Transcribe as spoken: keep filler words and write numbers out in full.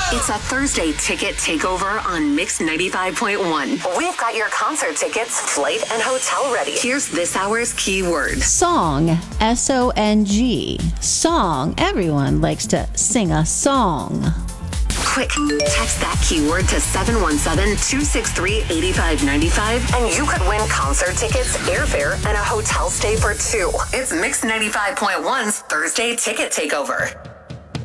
It's a Thursday ticket takeover on Mix ninety-five point one. We've got your concert tickets, flight, and hotel ready. Here's this hour's keyword. Song, S O N G. Song. Everyone likes to sing a song. Quick, text that keyword to seven one seven, two six three, eight five nine five and you could win concert tickets, airfare, and a hotel stay for two. It's Mix ninety-five point one's Thursday ticket takeover.